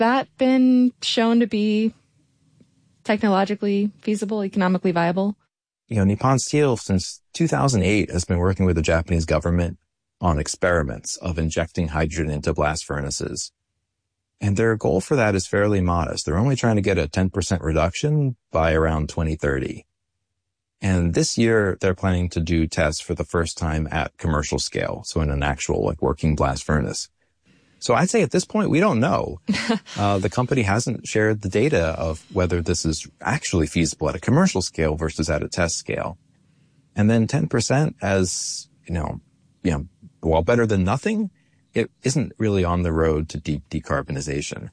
that been shown to be technologically feasible, economically viable? Nippon Steel since 2008 has been working with the Japanese government on experiments of injecting hydrogen into blast furnaces. And their goal for that is fairly modest. They're only trying to get a 10% reduction by around 2030. And this year, they're planning to do tests for the first time at commercial scale, so in an actual working blast furnace. So I'd say at this point, we don't know. The company hasn't shared the data of whether this is actually feasible at a commercial scale versus at a test scale. And then 10% as, while better than nothing, it isn't really on the road to deep decarbonization.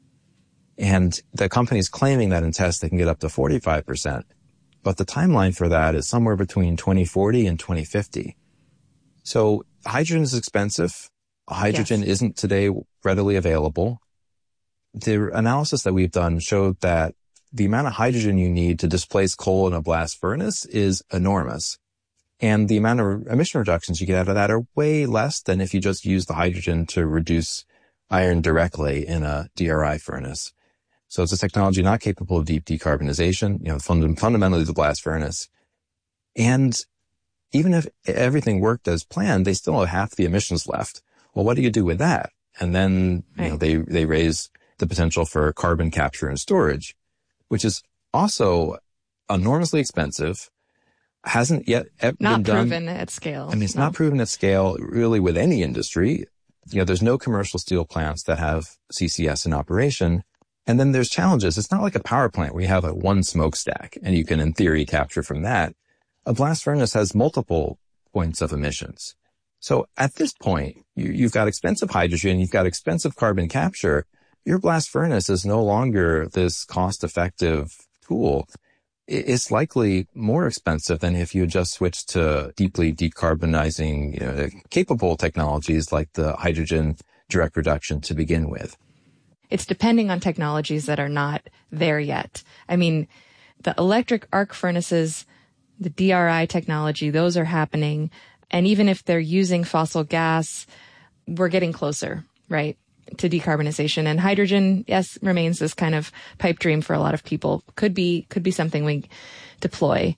And the company's claiming that in tests they can get up to 45%. But the timeline for that is somewhere between 2040 and 2050. So hydrogen is expensive. Hydrogen isn't today readily available. The analysis that we've done showed that the amount of hydrogen you need to displace coal in a blast furnace is enormous. And the amount of emission reductions you get out of that are way less than if you just use the hydrogen to reduce iron directly in a DRI furnace. So it's a technology not capable of deep decarbonization, fundamentally the blast furnace. And even if everything worked as planned, they still have half the emissions left. Well, what do you do with that? And then, they raise the potential for carbon capture and storage, which is also enormously expensive, hasn't yet been done. Not proven at scale. It's not proven at scale really with any industry. There's no commercial steel plants that have CCS in operation. And then there's challenges. It's not like a power plant where you have one smokestack and you can, in theory, capture from that. A blast furnace has multiple points of emissions. So at this point, you've got expensive hydrogen, you've got expensive carbon capture. Your blast furnace is no longer this cost-effective tool. It's likely more expensive than if you just switched to deeply decarbonizing, capable technologies like the hydrogen direct reduction to begin with. It's depending on technologies that are not there yet. The electric arc furnaces, the DRI technology, those are happening. And even if they're using fossil gas, we're getting closer, right, to decarbonization. And hydrogen, yes, remains this kind of pipe dream for a lot of people. Could be something we deploy.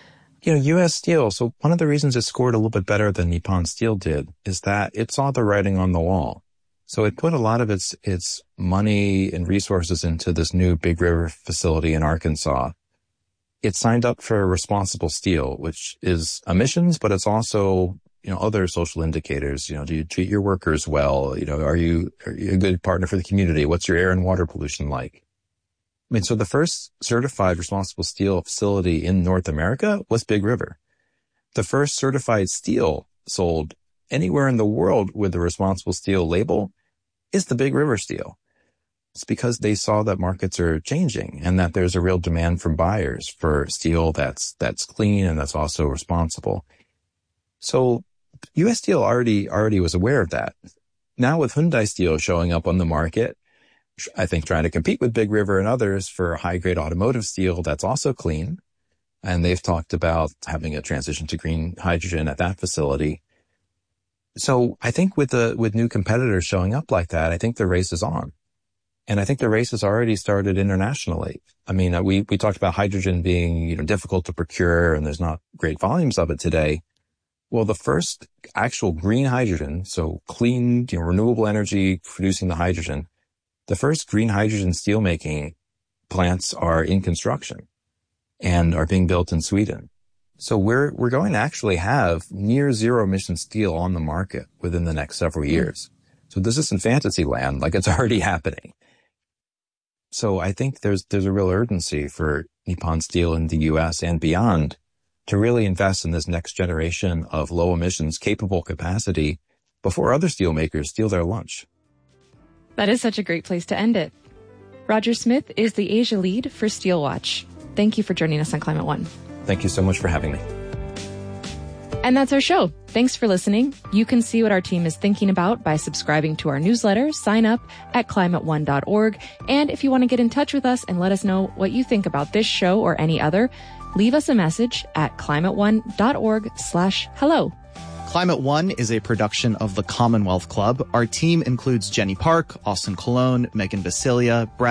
U.S. Steel, so one of the reasons it scored a little bit better than Nippon Steel did is that it saw the writing on the wall. So it put a lot of its money and resources into this new Big River facility in Arkansas. It signed up for responsible steel, which is emissions, but it's also, other social indicators. Do you treat your workers well? Are you a good partner for the community? What's your air and water pollution like? So the first certified responsible steel facility in North America was Big River. The first certified steel sold anywhere in the world with the responsible steel label is the Big River steel. It's because they saw that markets are changing and that there's a real demand from buyers for steel that's clean and that's also responsible. So U.S. Steel already was aware of that. Now with Hyundai Steel showing up on the market, I think trying to compete with Big River and others for high-grade automotive steel that's also clean. And they've talked about having a transition to green hydrogen at that facility. So I think with new competitors showing up like that, I think the race is on. And I think the race has already started internationally. We talked about hydrogen being, difficult to procure and there's not great volumes of it today. Well, the first actual green hydrogen, so clean, renewable energy producing the hydrogen, the first green hydrogen steelmaking plants are in construction and are being built in Sweden. So we're going to actually have near zero emission steel on the market within the next several years. So this isn't fantasy land, it's already happening. So I think there's a real urgency for Nippon Steel in the U.S. and beyond to really invest in this next generation of low emissions capable capacity before other steel makers steal their lunch. That is such a great place to end it. Roger Smith is the Asia lead for SteelWatch. Thank you for joining us on Climate One. Thank you so much for having me. And that's our show. Thanks for listening. You can see what our team is thinking about by subscribing to our newsletter. Sign up at climateone.org. And if you want to get in touch with us and let us know what you think about this show or any other, leave us a message at climateone.org/hello. Climate One is a production of the Commonwealth Club. Our team includes Jenny Park, Austin Colon, Megan Basilia, Brad